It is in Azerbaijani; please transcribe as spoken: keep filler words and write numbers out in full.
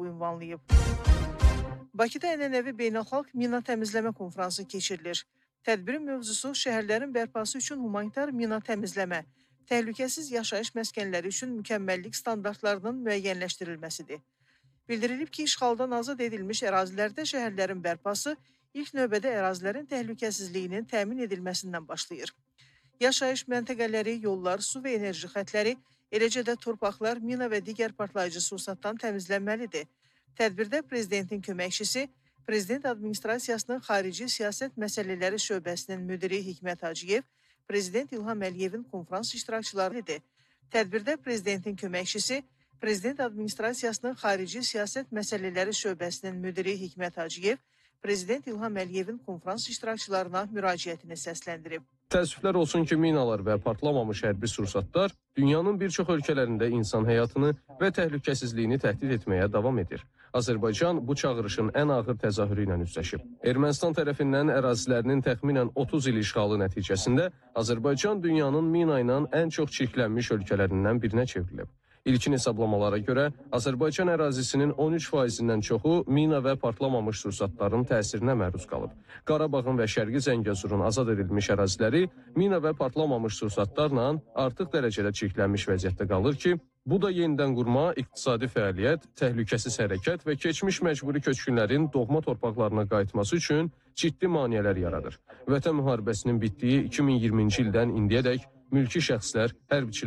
bu ünvanlayıb. Bakıda ənənəvi beynəlxalq mina təmizləmə konfransı keçirilir. Tədbirin mövzusu şəhərlərin bərpası üçün humanitar mina təmizləmə, təhlükəsiz yaşayış məskənləri üçün mükəmməllik standartlarının müəyyənləşdirilməsidir. Bildirilib ki, işğaldan azad edilmiş ərazilərdə şəhərlərin bərpası ilk növbədə ərazilərin təhlükəsizliyinin təmin edilməsindən başlayır. Yaşayış məntəqələri, yollar, su və enerji xətləri, eləcə də torpaqlar mina və digər partlayıcı sursatdan təmizlənməlidir. Tədbirdə prezidentin köməkçisi, Prezident Administrasiyasının Xarici Siyasət Məsələləri Şöbəsinin müdiri Hikmət Hacıyev, Prezident İlham Əliyevin konfrans iştirakçılarıdır. Tədbirdə prezidentin köməkçisi, Prezident Administrasiyasının Xarici Siyasət Məsələləri Şöbəsinin müdiri Hikmət Hacıyev, Prezident İlham Əliyevin konfrans iştirakçılarına müraciətini səsləndirib. Təəssüflər olsun ki, minalar və partlamamış hərbi sursatlar dünyanın bir çox ölkələrində insan həyatını və təhlükəsizliyini təhdid etməyə davam edir. Azərbaycan bu çağırışın ən ağır təzahürü ilə üzləşib. Ermənistan tərəfindən ərazilərinin təxminən otuz il işğalı nəticəsində Azərbaycan dünyanın mina ilə ən çox çirklənmiş ölkələrindən birinə çevrilib. İlkin hesablamalara görə Azərbaycan ərazisinin on üç faizindən çoxu mina və partlamamış sursatların təsirinə məruz qalıb. Qarabağın və Şərqi Zəngəzurun azad edilmiş əraziləri mina və partlamamış sursatlarla artıq dərəcədə çirklənmiş vəziyyətdə qalır ki, bu da yenidən qurma, iqtisadi fəaliyyət, təhlükəsiz hərəkət və keçmiş məcburi köçkünlərin doğma torpaqlarına qayıtması üçün ciddi maneələr yaradır. Vətən müharibəsinin bitdiyi iki min iyirminci ildən indiyədək mülki şəxslər, hərbçilər,